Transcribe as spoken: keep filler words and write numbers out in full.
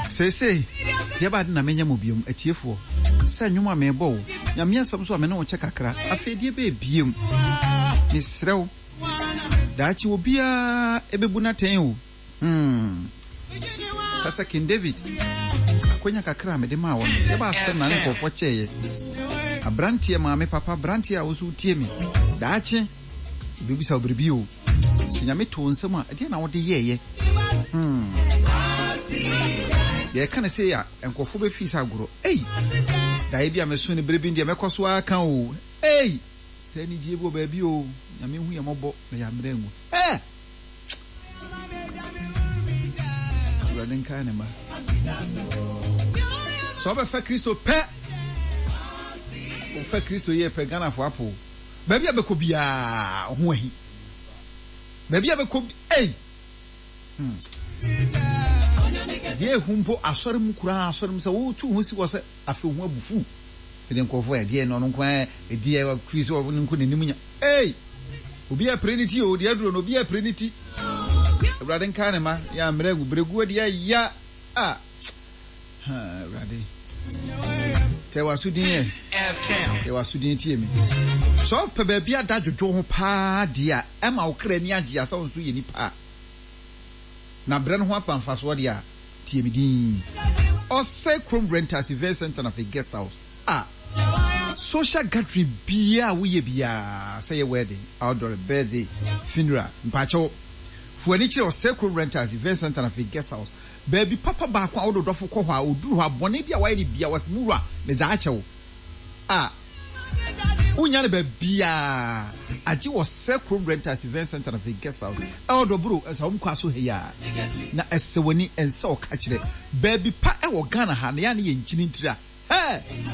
Say say, yaba na menya mobium etiefo. Say nwuma me bo. Nyame asam so amene wo chekakra. Afedie be biem. Nisrew. Daachi obia ebebu na ten o. Hmm. Sasa King David. Akonya kakra me de ma wo. Yaba asem na nkofo cheye. Abrantie maame papa brantie a wo so tie me. Daachi bibisa obribi o. Sinyame to nsem a de na wo de yeye. Hmm. Ye kana say ya enkofo be fi sagoro. Ei. Da e bia me so ne brebi ndi me koso aka o. Ei. Se ni jiebo ba bi o. Nyame hu ye mobo na ya mrengu. Eh. Raden kana ma. So be fa Kristo pe. O fa Kristo ye pe Ghana fo apo. Ba bia be ko bia ho ahi. Ba bia be ko ei. Hmm. Ye humpo asore mu kura asore mu se wo tu ho si wo se afi ho abufu ede nkofo e de no no kwan e de e Chris wo nko nanim nya ei obi a prenity o de aduro no obi a prenity Brother nka ne ma ya mregu bregu de ya ah ha brother te wasudin yes te wasudin tie mi so pe ba bia da dwodwo ho pa dia e ma wo kra ni age asa won so ye ni pa na brand ho apamfa so de a tie mi din or say Chrome Renters Event Center na guest house ah social gathering bia we ye bia say wedding outdoor birthday funeral mpacho fuani kire or say Chrome Renters Event Center na guest house baby papa ba kwa odo dofo kɔ hɔ a oduru hɔ abone bia wa ye bia wasmura me za achewo ah unya ne ba bia agi was Chrome Renters Event Center of the guest house eldo bro esa wo kwa so he ya na esewani ensa o ka kire baby pa e wo Ghana ha na ya ne ye nchini ntira hey